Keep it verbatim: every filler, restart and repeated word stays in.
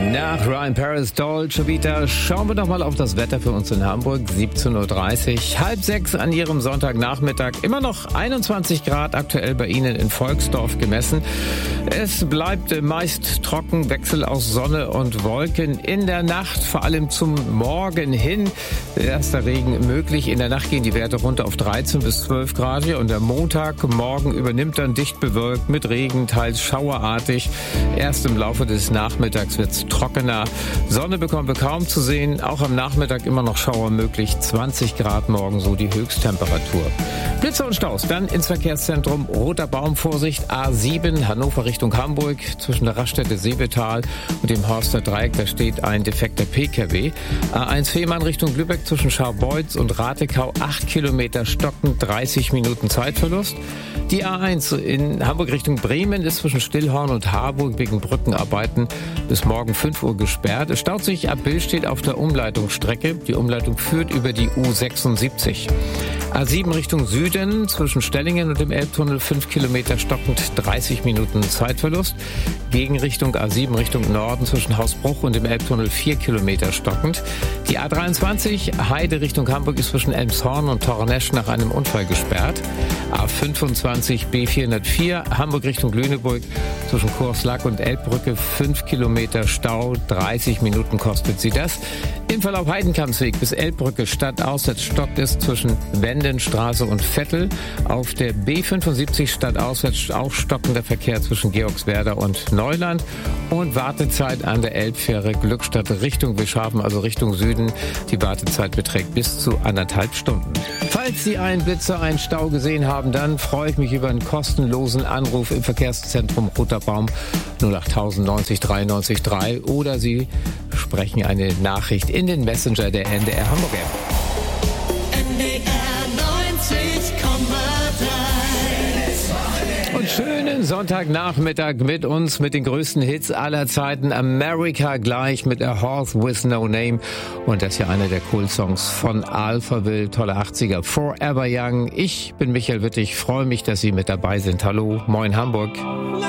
Nach Ryan Paris, Dolce Vita schauen wir doch mal auf das Wetter für uns in Hamburg. siebzehn Uhr dreißig, halb sechs an Ihrem Sonntagnachmittag. Immer noch einundzwanzig Grad aktuell bei Ihnen in Volksdorf gemessen. Es bleibt meist trocken, Wechsel aus Sonne und Wolken. In der Nacht, vor allem zum Morgen hin, erster Regen möglich. In der Nacht gehen die Werte runter auf dreizehn bis zwölf Grad hier. Und der Montagmorgen übernimmt dann dicht bewölkt mit Regen, teils schauerartig. Erst im Laufe des Nachmittags wird es trockener. Sonne bekommen wir kaum zu sehen. Auch am Nachmittag immer noch Schauer möglich. zwanzig Grad morgen so die Höchsttemperatur. Blitze und Staus dann ins Verkehrszentrum. Roter Baum, Vorsicht, A sieben, Hannover Richtung Hamburg. Zwischen der Raststätte Seebetal und dem Horster Dreieck, da steht ein defekter P K W. A eins Fehmarn Richtung Lübeck zwischen Scharbeutz und Ratekau. acht Kilometer stockend, dreißig Minuten Zeitverlust. Die A eins in Hamburg Richtung Bremen ist zwischen Stillhorn und Harburg wegen Brückenarbeiten bis morgen fünf Uhr gesperrt. Es staut sich ab Billstedt auf der Umleitungsstrecke. Die Umleitung führt über die U sechsundsiebzig. A sieben Richtung Süden zwischen Stellingen und dem Elbtunnel fünf Kilometer stockend, dreißig Minuten Zeitverlust. Gegenrichtung A sieben Richtung Norden zwischen Hausbruch und dem Elbtunnel vier Kilometer stockend. Die A dreiundzwanzig Heide Richtung Hamburg ist zwischen Elmshorn und Tornesch nach einem Unfall gesperrt. A fünfundzwanzig B vierhundertvier Hamburg Richtung Lüneburg zwischen Kurslack und Elbbrücke fünf Kilometer Stau, dreißig Minuten kostet sie das. Im Verlauf Heidenkampsweg bis Elbbrücke stadtauswärts stockt es zwischen Wendenstraße und Vettel. Auf der B fünfundsiebzig stadtauswärts auch stockender Verkehr zwischen Georgswerder und Neuland. Und Wartezeit an der Elbfähre Glückstadt Richtung Wischhafen, also Richtung Süden. Die Wartezeit beträgt bis zu anderthalb Stunden. Falls Sie einen Blitzer, einen Stau gesehen haben, dann freue ich mich über einen kostenlosen Anruf im Verkehrszentrum Roter Baum null acht null null neun drei neun drei oder Sie sprechen eine Nachricht in den Messenger der N D R Hamburg App. N D R neunzig Komma drei. Und schönen Sonntagnachmittag mit uns, mit den größten Hits aller Zeiten. America gleich mit A Horse with No Name. Und das ist ja einer der Cool-Songs von Alphaville, tolle achtziger, Forever Young. Ich bin Michael Wittig, freue mich, dass Sie mit dabei sind. Hallo, moin Hamburg.